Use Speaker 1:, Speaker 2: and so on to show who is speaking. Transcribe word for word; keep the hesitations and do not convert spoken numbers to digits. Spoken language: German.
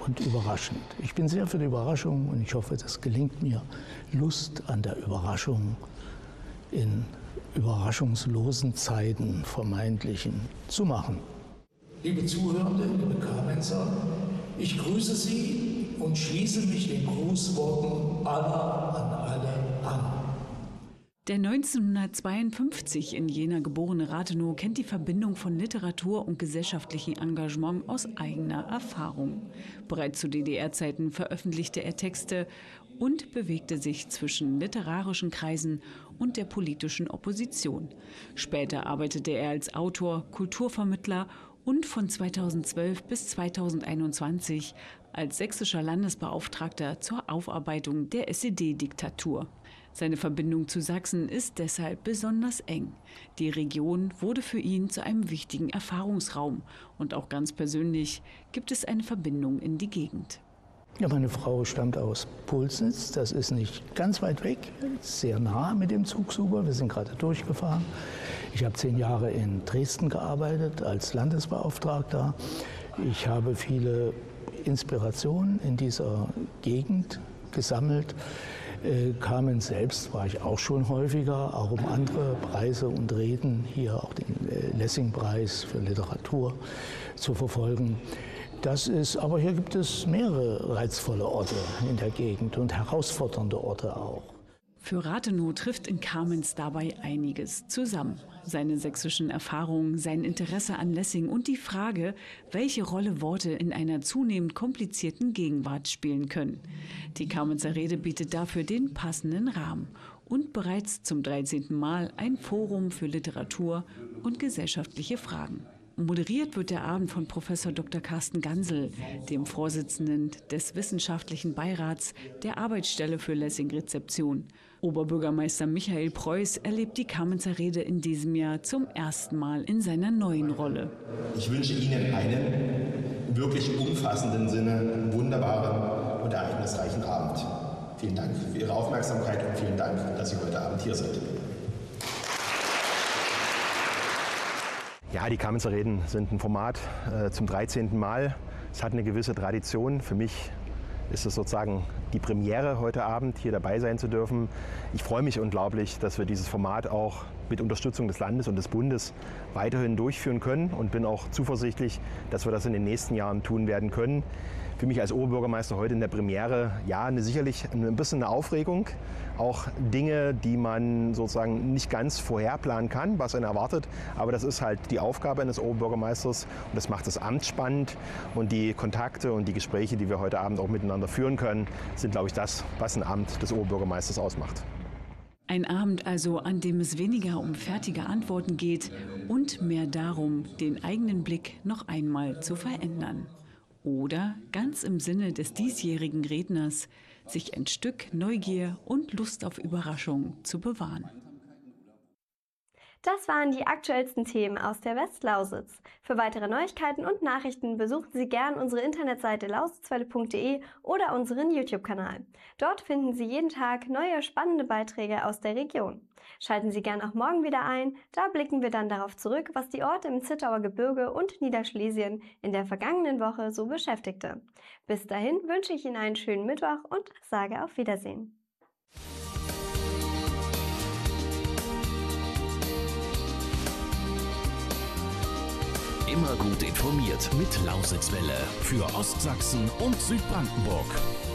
Speaker 1: und überraschend. Ich bin sehr für die Überraschung und ich hoffe, das gelingt mir, Lust an der Überraschung in überraschungslosen Zeiten vermeintlichen zu machen. Liebe Zuhörende, liebe Kamenzer, ich grüße Sie und schließe mich den Grußworten aller an alle an.
Speaker 2: Der neunzehnhundertzweiundfünfzig in Jena geborene Rathenow kennt die Verbindung von Literatur und gesellschaftlichem Engagement aus eigener Erfahrung. Bereits zu D D R-Zeiten veröffentlichte er Texte und bewegte sich zwischen literarischen Kreisen und der politischen Opposition. Später arbeitete er als Autor, Kulturvermittler und von zweitausendzwölf bis zweitausendeinundzwanzig als sächsischer Landesbeauftragter zur Aufarbeitung der S E D-Diktatur. Seine Verbindung zu Sachsen ist deshalb besonders eng. Die Region wurde für ihn zu einem wichtigen Erfahrungsraum. Und auch ganz persönlich gibt es eine Verbindung in die Gegend.
Speaker 1: Ja, meine Frau stammt aus Pulsnitz. Das ist nicht ganz weit weg, sehr nah mit dem Zug sogar. Wir sind gerade durchgefahren. Ich habe zehn Jahre in Dresden gearbeitet als Landesbeauftragter. Ich habe viele Inspirationen in dieser Gegend gesammelt. Kamen selbst war ich auch schon häufiger, auch um andere Preise und Reden, hier auch den Lessing-Preis für Literatur zu verfolgen. Das ist, aber hier gibt es mehrere reizvolle Orte in der Gegend und herausfordernde Orte auch.
Speaker 2: Für Rathenow trifft in Kamenz dabei einiges zusammen. Seine sächsischen Erfahrungen, sein Interesse an Lessing und die Frage, welche Rolle Worte in einer zunehmend komplizierten Gegenwart spielen können. Die Kamenzer Rede bietet dafür den passenden Rahmen und bereits zum dreizehnten Mal ein Forum für Literatur und gesellschaftliche Fragen. Moderiert wird der Abend von Professor Doktor Carsten Gansel, dem Vorsitzenden des Wissenschaftlichen Beirats der Arbeitsstelle für Lessing-Rezeption. Oberbürgermeister Michael Preuß erlebt die Kamenzer Rede in diesem Jahr zum ersten Mal in seiner neuen Rolle.
Speaker 3: Ich wünsche Ihnen einen wirklich umfassenden Sinne wunderbaren und ereignisreichen Abend. Vielen Dank für Ihre Aufmerksamkeit und vielen Dank, dass Sie heute Abend hier sind.
Speaker 4: Ja, die Kamenzer Reden sind ein Format äh, zum dreizehnten Mal. Es hat eine gewisse Tradition. Für mich ist es sozusagen die Premiere, heute Abend hier dabei sein zu dürfen. Ich freue mich unglaublich, dass wir dieses Format auch mit Unterstützung des Landes und des Bundes weiterhin durchführen können und bin auch zuversichtlich, dass wir das in den nächsten Jahren tun werden können. Für mich als Oberbürgermeister heute in der Premiere, ja, eine, sicherlich ein bisschen eine Aufregung. Auch Dinge, die man sozusagen nicht ganz vorherplanen kann, was einen erwartet. Aber das ist halt die Aufgabe eines Oberbürgermeisters und das macht das Amt spannend. Und die Kontakte und die Gespräche, die wir heute Abend auch miteinander führen können, sind, glaube ich, das, was ein Amt des Oberbürgermeisters ausmacht.
Speaker 2: Ein Abend also, an dem es weniger um fertige Antworten geht und mehr darum, den eigenen Blick noch einmal zu verändern. Oder, ganz im Sinne des diesjährigen Redners, sich ein Stück Neugier und Lust auf Überraschung zu bewahren.
Speaker 5: Das waren die aktuellsten Themen aus der Westlausitz. Für weitere Neuigkeiten und Nachrichten besuchen Sie gern unsere Internetseite lausitzwelle punkt de oder unseren YouTube-Kanal. Dort finden Sie jeden Tag neue spannende Beiträge aus der Region. Schalten Sie gern auch morgen wieder ein, da blicken wir dann darauf zurück, was die Orte im Zittauer Gebirge und Niederschlesien in der vergangenen Woche so beschäftigte. Bis dahin wünsche ich Ihnen einen schönen Mittwoch und sage auf Wiedersehen.
Speaker 6: Immer gut informiert mit Lausitzwelle für Ostsachsen und Südbrandenburg.